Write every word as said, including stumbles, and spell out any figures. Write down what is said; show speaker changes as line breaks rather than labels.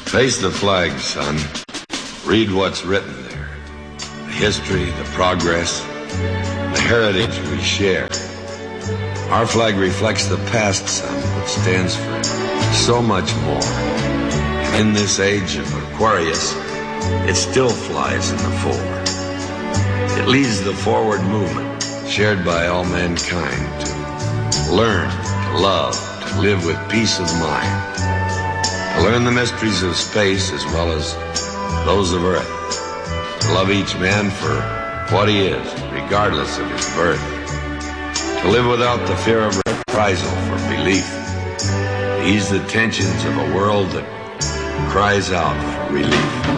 Face the flag, son. Read what's written there. The history, the progress, the heritage we share. Our flag reflects the past, son, but stands for so much more. And in this age of Aquarius, it still flies in the forward. It leads the forward movement, shared by all mankind, to learn, to love, to live with peace of mind. To learn the mysteries of space as well as those of Earth. To love each man for what he is, regardless of his birth. To live without the fear of reprisal for belief. To ease the tensions of a world that cries out for relief.